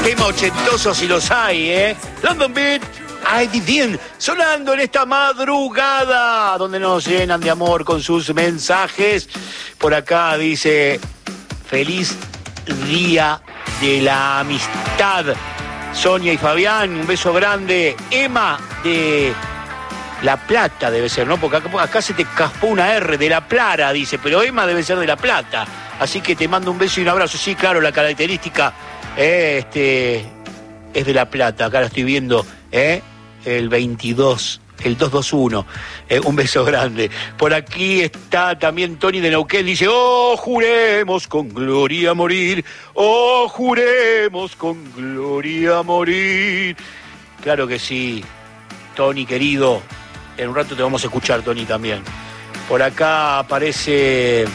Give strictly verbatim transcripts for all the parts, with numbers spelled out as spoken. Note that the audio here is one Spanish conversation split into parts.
Tema ochentoso si los hay, ¿eh? London Beat, I Did, sonando en esta madrugada, donde nos llenan de amor con sus mensajes. Por acá dice, feliz día de la amistad. Sonia y Fabián, un beso grande. Emma de La Plata debe ser, ¿no? Porque acá, acá se te caspó una R, de La Plata, dice, pero Emma debe ser de La Plata. Así que te mando un beso y un abrazo. Sí, claro, la característica eh, este, es de La Plata. Acá la estoy viendo, ¿eh? El veintidós, el doscientos veintiuno. Eh, un beso grande. Por aquí está también Tony de Neuquén. Dice, oh, juremos con gloria morir. Oh, juremos con gloria morir. Claro que sí, Tony, querido. En un rato te vamos a escuchar, Tony, también. Por acá aparece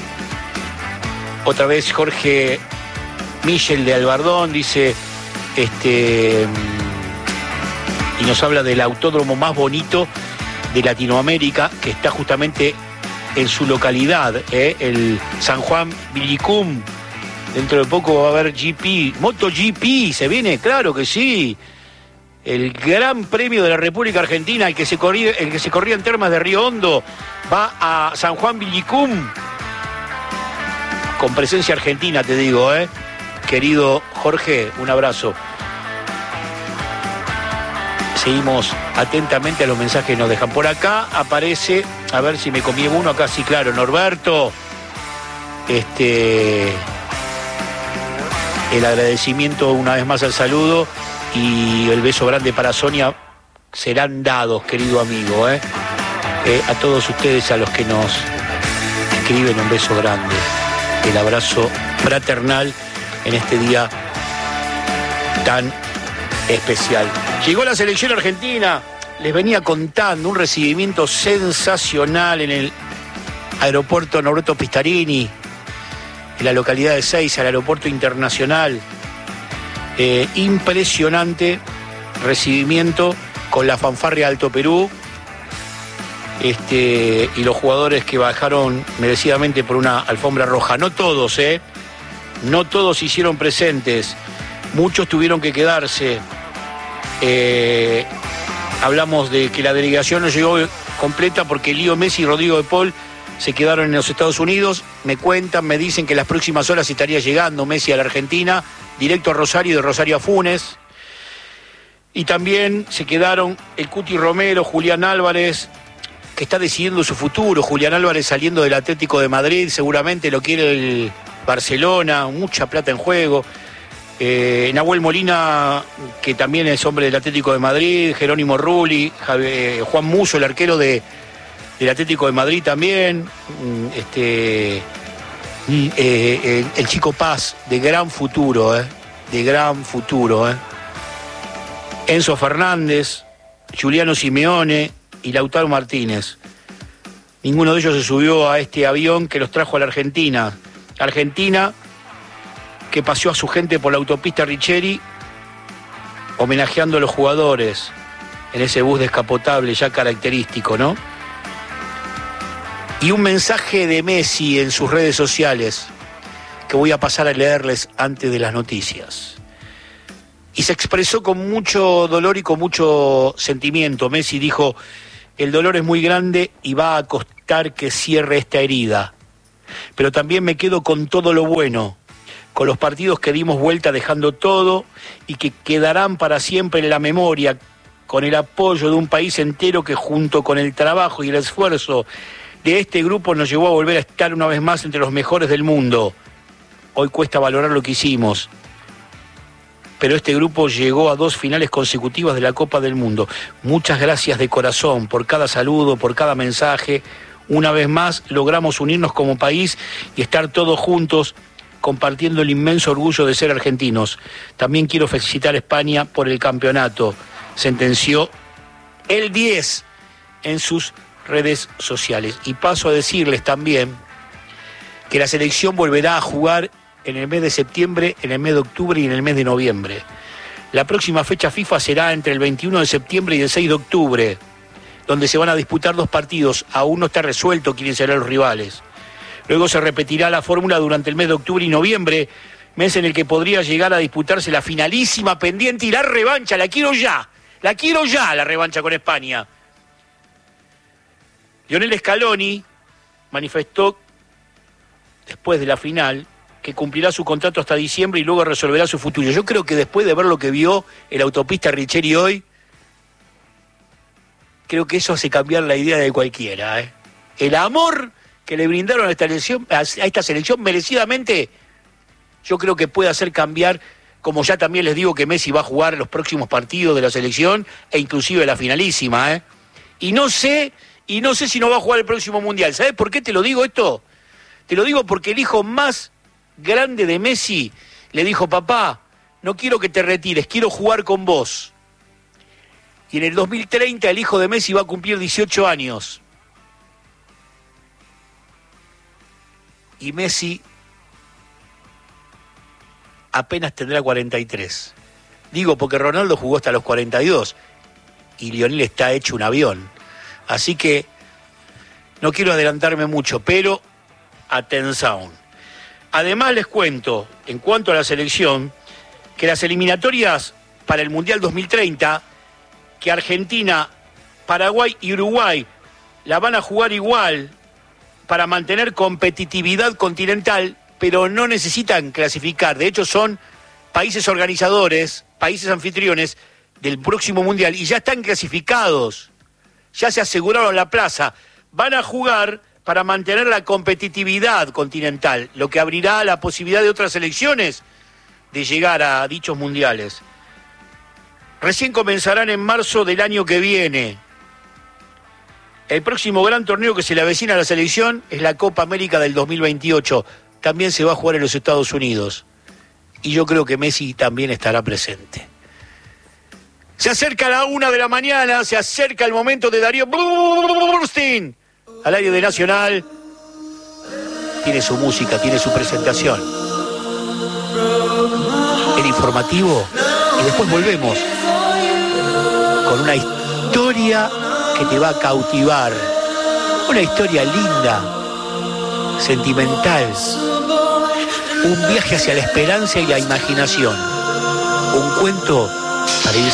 otra vez Jorge Michel de Albardón, dice, este, y nos habla del autódromo más bonito de Latinoamérica, que está justamente en su localidad, ¿eh? El San Juan Villicum. Dentro de poco va a haber G P, MotoGP, ¿se viene? Claro que sí. El Gran Premio de la República Argentina, el que se corría, el que se corría en Termas de Río Hondo, va a San Juan Villicum, con presencia argentina, te digo, ¿eh? Querido Jorge, un abrazo. Seguimos atentamente a los mensajes que nos dejan. Por acá aparece, a ver si me comí uno, acá sí, claro, Norberto. Este, el agradecimiento una vez más al saludo y el beso grande para Sonia serán dados, querido amigo, ¿eh? Eh, a todos ustedes, a los que nos escriben, un beso grande. El abrazo fraternal en este día tan especial. Llegó la selección argentina, les venía contando, un recibimiento sensacional en el aeropuerto Norberto Pistarini, en la localidad de Ezeiza, el aeropuerto internacional. Eh, impresionante recibimiento con la fanfarria Alto Perú. Este, y los jugadores que bajaron merecidamente por una alfombra roja. No todos, ¿eh? No todos se hicieron presentes. Muchos tuvieron que quedarse. Eh, hablamos de que la delegación no llegó completa porque Leo Messi y Rodrigo de Paul se quedaron en los Estados Unidos. Me cuentan, me dicen que en las próximas horas estaría llegando Messi a la Argentina, directo a Rosario y de Rosario a Funes. Y también se quedaron el Cuti Romero, Julián Álvarez, que está decidiendo su futuro. Julián Álvarez saliendo del Atlético de Madrid, seguramente lo quiere el Barcelona, mucha plata en juego. Eh, Nahuel Molina, que también es hombre del Atlético de Madrid, Jerónimo Rulli, Javier, Juan Musso, el arquero de, del Atlético de Madrid también, este, eh, el, el Chico Paz, de gran futuro, eh, de gran futuro. Eh. Enzo Fernández, Juliano Simeone y Lautaro Martínez. Ninguno de ellos se subió a este avión que los trajo a la Argentina. Argentina que paseó a su gente por la autopista Richeri, homenajeando a los jugadores en ese bus descapotable ya característico, ¿no? Y un mensaje de Messi en sus redes sociales que voy a pasar a leerles antes de las noticias. Y se expresó con mucho dolor y con mucho sentimiento. Messi dijo, el dolor es muy grande y va a costar que cierre esta herida. Pero también me quedo con todo lo bueno, con los partidos que dimos vuelta dejando todo y que quedarán para siempre en la memoria, con el apoyo de un país entero que junto con el trabajo y el esfuerzo de este grupo nos llevó a volver a estar una vez más entre los mejores del mundo. Hoy cuesta valorar lo que hicimos, pero este grupo llegó a dos finales consecutivas de la Copa del Mundo. Muchas gracias de corazón por cada saludo, por cada mensaje. Una vez más logramos unirnos como país y estar todos juntos compartiendo el inmenso orgullo de ser argentinos. También quiero felicitar a España por el campeonato. Sentenció el diez en sus redes sociales. Y paso a decirles también que la selección volverá a jugar en el mes de septiembre, en el mes de octubre y en el mes de noviembre. La próxima fecha FIFA será entre el veintiuno de septiembre y el seis de octubre, donde se van a disputar dos partidos. Aún no está resuelto quiénes serán los rivales. Luego se repetirá la fórmula durante el mes de octubre y noviembre, mes en el que podría llegar a disputarse la finalísima pendiente y la revancha, la quiero ya, la quiero ya, la revancha con España. Lionel Scaloni manifestó después de la final que cumplirá su contrato hasta diciembre y luego resolverá su futuro. Yo creo que después de ver lo que vio en la autopista Richeri hoy, creo que eso hace cambiar la idea de cualquiera, ¿eh? El amor que le brindaron a esta selección, a esta selección merecidamente, yo creo que puede hacer cambiar, como ya también les digo que Messi va a jugar los próximos partidos de la selección e inclusive la finalísima, ¿eh? Y no sé, y no sé si no va a jugar el próximo Mundial. ¿Sabes por qué te lo digo esto? Te lo digo porque el hijo más grande de Messi le dijo: papá, no quiero que te retires, quiero jugar con vos. Y en el dos mil treinta el hijo de Messi va a cumplir dieciocho años. Y Messi apenas tendrá cuarenta y tres. Digo porque Ronaldo jugó hasta los cuarenta y dos y Lionel está hecho un avión. Así que no quiero adelantarme mucho, pero atención. Además les cuento, en cuanto a la selección, que las eliminatorias para el Mundial dos mil treinta, que Argentina, Paraguay y Uruguay la van a jugar igual para mantener competitividad continental, pero no necesitan clasificar. De hecho, son países organizadores, países anfitriones del próximo Mundial y ya están clasificados, ya se aseguraron la plaza. Van a jugar para mantener la competitividad continental, lo que abrirá la posibilidad de otras selecciones de llegar a dichos mundiales. Recién comenzarán en marzo del año que viene. El próximo gran torneo que se le avecina a la selección es la Copa América del dos mil veintiocho. También se va a jugar en los Estados Unidos. Y yo creo que Messi también estará presente. Se acerca la una de la mañana, se acerca el momento de Darío Burstein. Al aire de Nacional, tiene su música, tiene su presentación, el informativo, y después volvemos con una historia que te va a cautivar, una historia linda, sentimental, un viaje hacia la esperanza y la imaginación, un cuento para ir